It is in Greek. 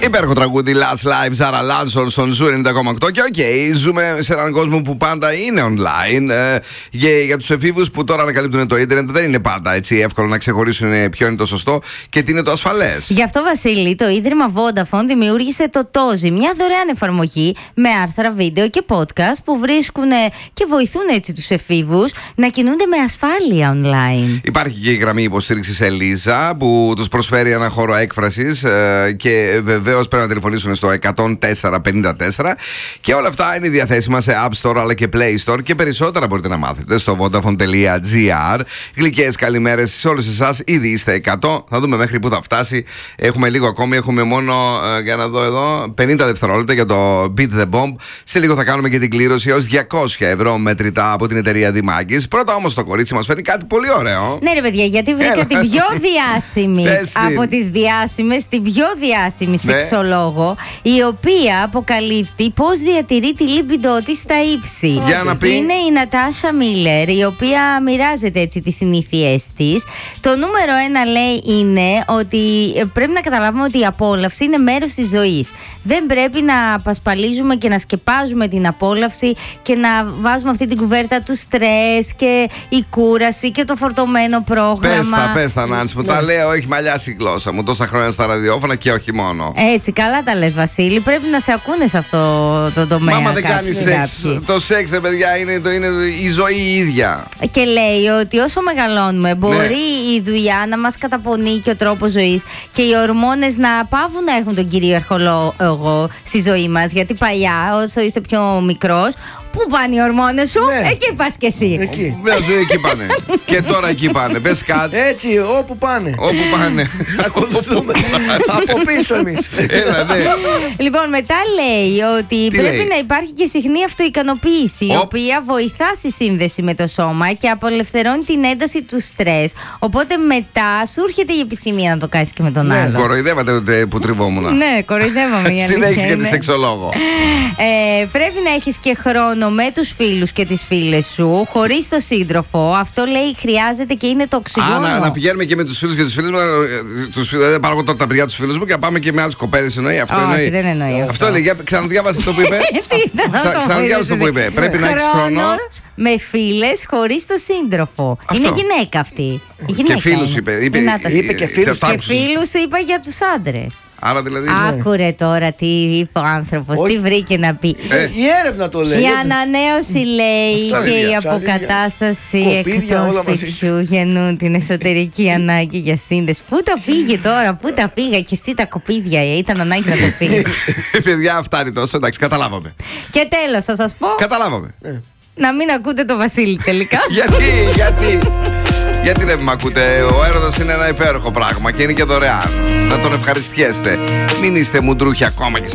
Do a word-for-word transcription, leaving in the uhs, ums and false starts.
Υπέροχο τραγούδι Last Live, Zara Larsson στον Ζου ενενήντα κόμμα οκτώ. Και οκ, okay, ζούμε σε έναν κόσμο που πάντα είναι online. Ε, και για τους εφήβους που τώρα ανακαλύπτουν το ίντερνετ, δεν είναι πάντα έτσι εύκολο να ξεχωρίσουν ποιο είναι το σωστό και τι είναι το ασφαλές. Γι' αυτό, Βασίλη, το Ίδρυμα Vodafone δημιούργησε το Tozi, μια δωρεάν εφαρμογή με άρθρα, βίντεο και podcast που βρίσκουν και βοηθούν έτσι τους εφήβους να κινούνται με ασφάλεια online. Υπάρχει και η γραμμή υποστήριξης Ελίζα που τους προσφέρει ένα χώρο έκφρασης ε, και βεβαίως πρέπει να τηλεφωνήσουν στο εκατόν τέσσερα πενήντα τέσσερα. Και όλα αυτά είναι διαθέσιμα σε App Store αλλά και Play Store και περισσότερα μπορείτε να μάθετε στο vodafone τελεία gr. Γλυκές καλημέρες σε όλους εσάς, ήδη είστε εκατό. Θα δούμε μέχρι που θα φτάσει. Έχουμε λίγο ακόμη, έχουμε μόνο ε, για να δω εδώ πενήντα δευτερόλεπτα για το Beat the Bomb. Σε λίγο θα κάνουμε και την κλήρωση ως διακόσια ευρώ μετρητά από την εταιρεία Δημάκης. Πρώτα όμως το κορίτσι μας φέρνει κάτι πολύ ωραίο. Ναι, ρε παιδιά, γιατί βρήκα Έλα. την πιο διάσημη από τις διάσημες, την πιο διάσημη ναι. σεξολόγο, η οποία αποκαλύπτει πώς διατηρεί τη λίμπιντό της στα ύψη. Για να πει. Είναι η Νατάσα Μίλλερ, η οποία μοιράζεται έτσι τις συνήθειές της. Το νούμερο ένα λέει είναι ότι πρέπει να καταλάβουμε ότι η απόλαυση είναι μέρος της ζωής. Δεν πρέπει να πασπαλίζουμε και να σκεπάζουμε την απόλαυση και να βάζουμε αυτή την κουβέρτα του στρες και η κούραση και το φορτωμένο πρόγραμμα. Πες τα, πες τα, Νάνση μου. Ναι. Τα λέω, έχει μαλλιάσει η γλώσσα μου τόσα χρόνια στα ραδιόφωνα και όχι μόνο. Έτσι, καλά τα λες, Βασίλη. Πρέπει να σε ακούνε σε αυτό το τομέα. Μάμα δεν κάνει σεξ. Το σεξ, παιδιά, είναι, το, είναι η ζωή η ίδια. Και λέει ότι όσο μεγαλώνουμε, μπορεί ναι. η δουλειά να μας καταπονεί και ο τρόπος ζωής και οι ορμόνες να πάβουν να έχουν τον κυρίαρχο λόγο στη ζωή μας. Γιατί παλιά, όσο είσαι πιο μικρός, πού πάνε οι ορμόνες σου, ναι. εκεί πας κι εσύ. Εκεί. Μια ζωή εκεί πάνε. Και τώρα εκεί πάνε. Πες κάτι. Έτσι, όπου πάνε. Όπου πάνε. Ακολουθούμε. Από πίσω εμείς. Έλα, ναι. Λοιπόν, μετά λέει ότι Τι πρέπει λέει? να υπάρχει και συχνή αυτοικανοποίηση, η οποία βοηθά στη σύνδεση με το σώμα και απελευθερώνει την ένταση του στρες. Οπότε μετά σου έρχεται η επιθυμία να το κάνεις και με τον ναι, άλλο. Κοροϊδεύατε ούτε που τριβόμουν. Ναι, κοροϊδεύαμε. Συνέχισε και τη σεξολόγο. Ε, πρέπει να έχεις και χρόνο με τους φίλους και τις φίλες σου, χωρίς το σύντροφο. Αυτό λέει χρειάζεται και είναι το οξυγόνο. Α, να, να πηγαίνουμε και με τους φίλους και τις φίλες μου. Δεν πάρω τώρα τα παιδιά τους φίλους μου και να πάμε και με άλλες κοπέδες. Εννοεί αυτό. Όχι, εννοεί. δεν εννοεί αυτό. Αυτό λέει. Ξαναδιάβασε αυτό που είπε. Ξα, Ξαναδιάβασε αυτό που είπε. Πρέπει να έχεις χρόνο. Με φίλες χωρίς το σύντροφο. Αυτό. Είναι γυναίκα αυτή. Γυναίκα και φίλους είπε. Είπε, είπε, είπε και φίλους. Και φίλους είπα για τους άντρες. Άρα δηλαδή. Άκουρε τώρα τι είπε ο άνθρωπος, τι βρήκε να πει. Ε, η έρευνα το λέει. Η ανανέωση λέει και η αποκατάσταση εκτός σπιτιού γεννούν την εσωτερική ανάγκη για σύνδεση. Πού τα πήγε τώρα, πού τα πήγα και εσύ τα κοπίδια, ήταν ανάγκη να το πει. Παιδιά, φτάνει τόσο, εντάξει, καταλάβαμε. Και τέλος, θα σας πω. Καταλάβαμε. Να μην ακούτε το Βασίλη τελικά. Γιατί, γιατί. Γιατί δεν με ακούτε, ο έρωτας είναι ένα υπέροχο πράγμα και είναι και δωρεάν. Να τον ευχαριστιέστε. Μην είστε μουντρούχοι ακόμα και